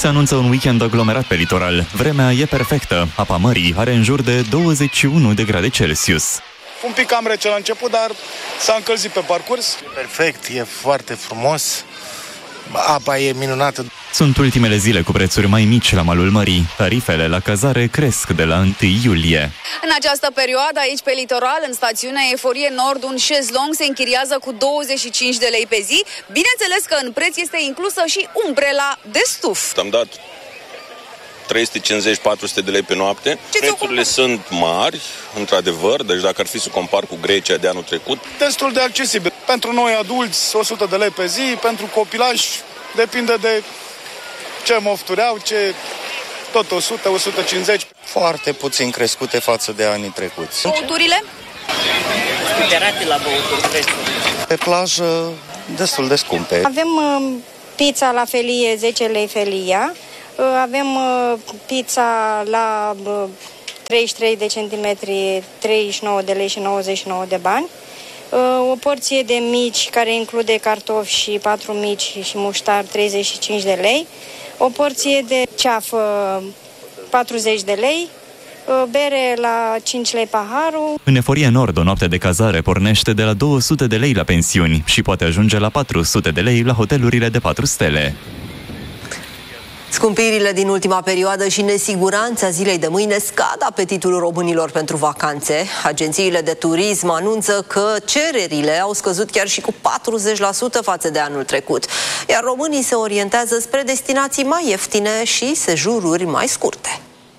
Se anunță un weekend aglomerat pe litoral. Vremea e perfectă. Apa mării are în jur de 21 de grade Celsius. Un pic cam rece la început, dar s-a încălzit pe parcurs. Perfect, e foarte frumos. Apa e minunată. Sunt ultimele zile cu prețuri mai mici la malul mării. Tarifele la cazare cresc de la 1 iulie. În această perioadă, aici pe litoral, în stațiunea Eforie Nord, un șezlong se închiriază cu 25 de lei pe zi. Bineînțeles că în preț este inclusă și umbrela de stuf. Am dat 350-400 de lei pe noapte. Prețurile sunt mari, într-adevăr, deci dacă ar fi să compar cu Grecia de anul trecut. Destul de accesibil. Pentru noi adulți, 100 de lei pe zi, pentru copilași depinde de ce mofturi au, tot 100-150. Foarte puțin crescute față de anii trecuți. Băuturile? Scumpărate la băuturi prețuri. Pe plajă, destul de scumpe. Avem pizza la felie, 10 lei felia. Avem pizza la 33 de centimetri, 39 de lei și 99 de bani. O porție de mici care include cartofi și 4 mici și muștar, 35 de lei. O porție de ceafă, 40 de lei. Bere la 5 lei paharul. În Eforie Nord, o noapte de cazare pornește de la 200 de lei la pensiuni și poate ajunge la 400 de lei la hotelurile de 4 stele. Scumpirile din ultima perioadă și nesiguranța zilei de mâine scad apetitul românilor pentru vacanțe. Agențiile de turism anunță că cererile au scăzut chiar și cu 40% față de anul trecut, iar românii se orientează spre destinații mai ieftine și sejururi mai scurte.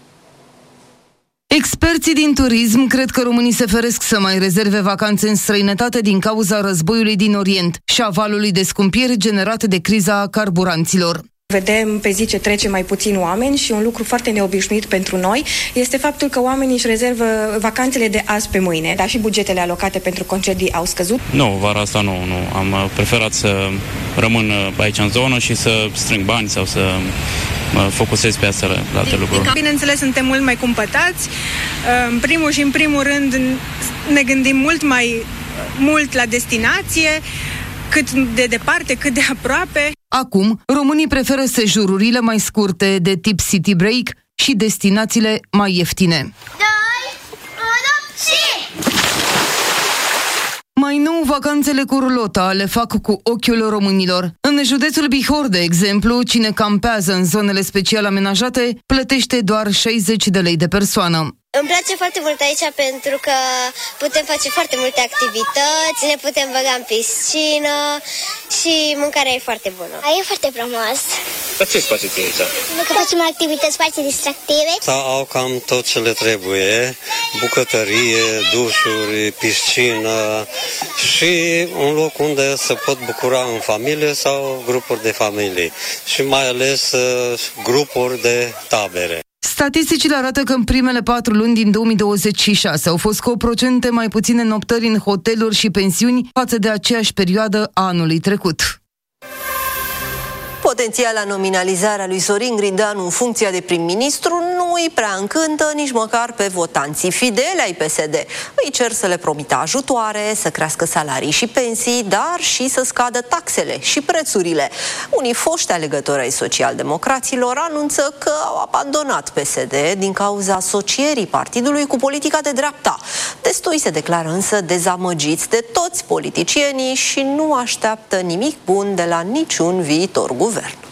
Experții din turism cred că românii se feresc să mai rezerve vacanțe în străinătate din cauza războiului din Orient și a valului de scumpiri generat de criza carburanților. Vedem pe zi ce trece mai puțin oameni și un lucru foarte neobișnuit pentru noi este faptul că oamenii își rezervă vacanțele de azi pe mâine, dar și bugetele alocate pentru concedii au scăzut. Nu, vara asta nu. Am preferat să rămân aici în zonă și să strâng bani sau să mă focusez pe astea la alte lucruri. Bineînțeles, suntem mult mai cumpătați. În primul rând ne gândim mult la destinație, cât de departe, cât de aproape. Acum, românii preferă sejururile mai scurte de tip city break și destinațiile mai ieftine. Mai nou, vacanțele cu rulota le fac cu ochiul românilor. În județul Bihor, de exemplu, cine campează în zonele special amenajate plătește doar 60 de lei de persoană. Îmi place foarte mult aici pentru că putem face foarte multe activități, ne putem băga în piscină și mâncarea e foarte bună. E foarte frumos. Dar ce-ți place ție aici? Că facem activități foarte distractive. Au cam tot ce le trebuie, bucătărie, dușuri, piscină și un loc unde se pot bucura în familie sau grupuri de familie și mai ales grupuri de tabere. Statisticile arată că în primele 4 luni din 2026 au fost cu 1% mai puține noptări în hoteluri și pensiuni față de aceeași perioadă a anului trecut. Potențiala nominalizare a lui Sorin Grindeanu în funcția de prim-ministru nu îi prea încântă nici măcar pe votanții fideli ai PSD. Îi cer să le promită ajutoare, să crească salarii și pensii, dar și să scadă taxele și prețurile. Unii foști alegători ai socialdemocraților anunță că au abandonat PSD din cauza asocierii partidului cu politica de dreapta. Destui se declară însă dezamăgiți de toți politicienii și nu așteaptă nimic bun de la niciun viitor guvern.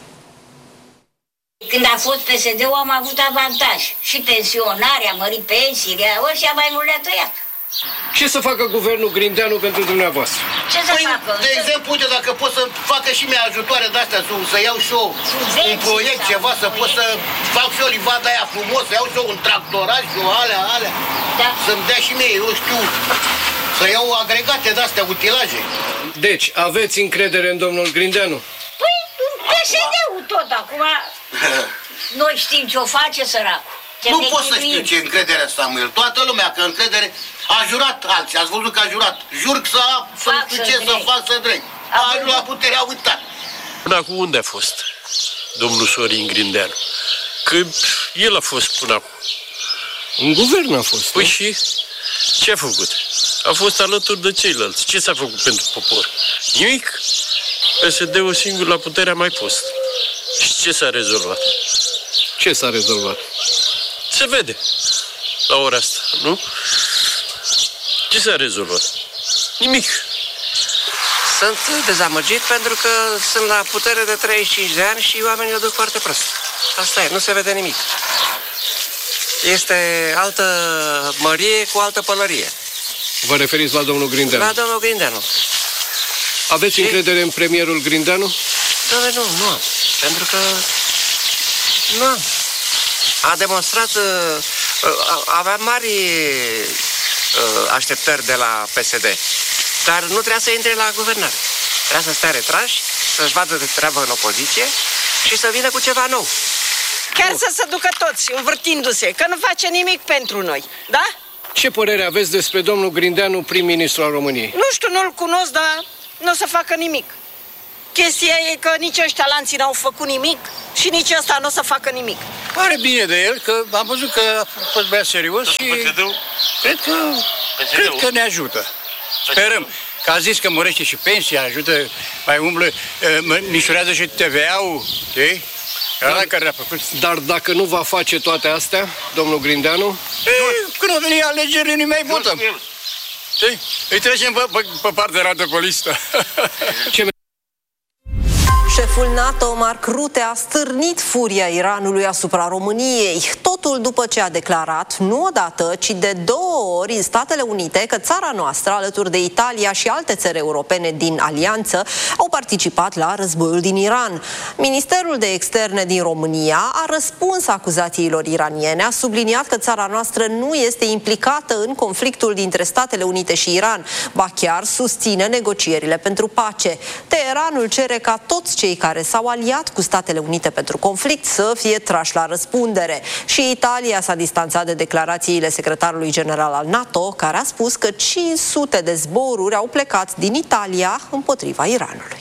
Când a fost PSD-ul am avut avantaj. Și pensionarea, a mărit pensiile, ăștia mai mult le-a tăiat. Ce să facă guvernul Grindeanu pentru dumneavoastră? Ce să facă? De exemplu, uite, dacă pot să facă și mie ajutoare de-astea, să iau și eu un proiect, ceva, să pot să fac și o livadă aia frumos, să iau și eu un tractoraj și alea, da. Să-mi dea și mie, eu știu, să iau agregate de-astea, utilaje. Deci, aveți încredere în domnul Grindeanu? Păi, PSD-ul tot acum. Noi știm ce o face, săracul. Nu pot să știu ce încredere, Samuel. Toată lumea, că încredere a jurat alții. Ați văzut că a jurat. Jur să fac să dreg. A ajuns la putere, a uitat. Până acum unde a fost domnul Sorin Grindeanu? Că el a fost până acum. În guvern a fost. Păi și ce a făcut? A fost alături de ceilalți. Ce s-a făcut pentru popor? Nimic? PSD-ul singur la putere a mai fost. Și ce s-a rezolvat? Ce s-a rezolvat? Se vede la ora asta, nu? Ce s-a rezolvat? Nimic. Sunt dezamăgit pentru că sunt la putere de 35 de ani și oamenii o duc foarte prost. Asta e, nu se vede nimic. Este altă mărie cu altă pălărie. Vă referiți la domnul Grindeanu? La domnul Grindeanu. Aveți încredere în premierul Grindeanu? Doamne, nu am. Pentru că nu am. A demonstrat, avea mari așteptări de la PSD, dar nu trebuia să intre la guvernare. Trebuia să stea retrași, să-și vadă de treabă în opoziție și să vină cu ceva nou. Chiar să se ducă toți, învârtindu-se, că nu face nimic pentru noi, da? Ce părere aveți despre domnul Grindeanu, prim-ministru al României? Nu știu, nu-l cunosc, dar nu o să facă nimic. Chestia e că nici ăștia lanții n-au făcut nimic și nici ăsta nu o să facă nimic. Pare bine de el, că am văzut că a fost băiat serios și cred că ne ajută. Sperăm. Că a zis că mărește și pensia, ajută, mai umblă, mișurează și TVA-ul, știi? Dar dacă nu va face toate astea, domnul Grindeanu? Când o veni alegerile, nu mai votăm. Îi trecem pe partea radicalistă. Șeful NATO, Mark Rutte, a stârnit furia Iranului asupra României. Totul după ce a declarat, nu odată, ci de 2 ori în Statele Unite, că țara noastră, alături de Italia și alte țări europene din alianță, au participat la războiul din Iran. Ministerul de Externe din România a răspuns acuzațiilor iraniene, a subliniat că țara noastră nu este implicată în conflictul dintre Statele Unite și Iran, ba chiar susține negocierile pentru pace. Teheranul cere ca toți cei care s-au aliat cu Statele Unite pentru conflict să fie trași la răspundere. Și Italia s-a distanțat de declarațiile secretarului general al NATO, care a spus că 500 de zboruri au plecat din Italia împotriva Iranului.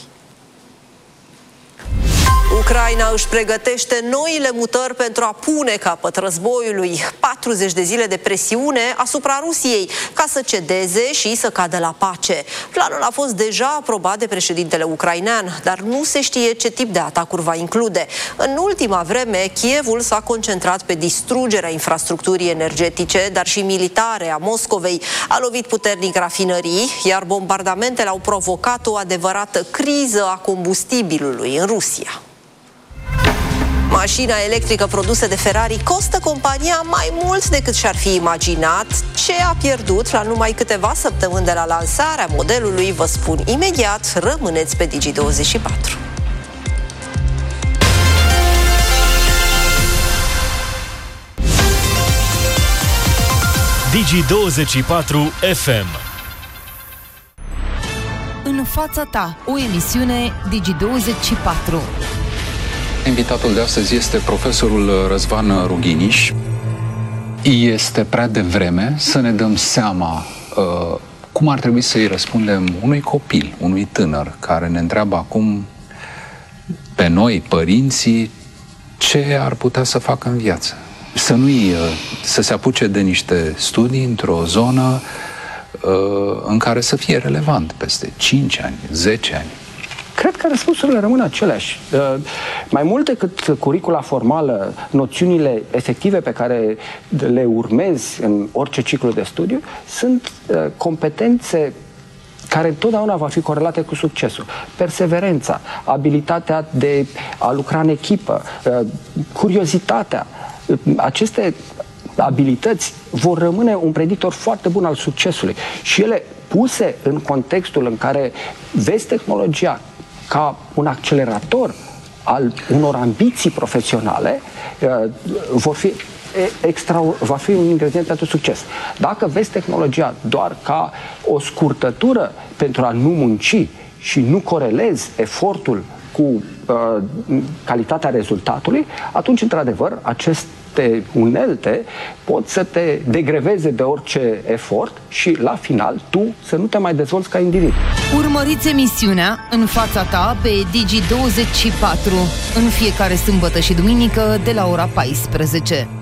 Ucraina își pregătește noile mutări pentru a pune capăt războiului. 40 de zile de presiune asupra Rusiei ca să cedeze și să cadă la pace. Planul a fost deja aprobat de președintele ucrainean, dar nu se știe ce tip de atacuri va include. În ultima vreme, Kievul s-a concentrat pe distrugerea infrastructurii energetice, dar și militare a Moscovei. A lovit puternic rafinării, iar bombardamentele au provocat o adevărată criză a combustibilului în Rusia. Mașina electrică produsă de Ferrari costă compania mai mult decât și-ar fi imaginat. Ce a pierdut la numai câteva săptămâni de la lansarea modelului, vă spun imediat, rămâneți pe Digi24. Digi24 FM. În fața ta, o emisiune Digi24. Invitatul de astăzi este profesorul Răzvan Rughiniș. Este prea devreme să ne dăm seama cum ar trebui să-i răspundem unui copil, unui tânăr, care ne întreabă acum pe noi, părinții, ce ar putea să facă în viață. Să se apuce de niște studii într-o zonă în care să fie relevant peste 5 ani, 10 ani. Cred că răspunsurile rămân aceleași. Mai mult decât curicula formală, noțiunile efective pe care le urmezi în orice ciclu de studiu sunt competențe care întotdeauna va fi corelate cu succesul. Perseverența, abilitatea de a lucra în echipă, curiozitatea. Aceste abilități vor rămâne un predictor foarte bun al succesului și ele puse în contextul în care vezi tehnologia ca un accelerator al unor ambiții profesionale, va fi un ingredient pentru succes. Dacă vezi tehnologia doar ca o scurtătură pentru a nu munci și nu corelezi efortul cu calitatea rezultatului, atunci, într-adevăr, aceste unelte pot să te degreveze de orice efort și, la final, tu să nu te mai dezvolți ca individ. Urmăriți emisiunea În fața ta pe Digi24 în fiecare sâmbătă și duminică de la ora 14.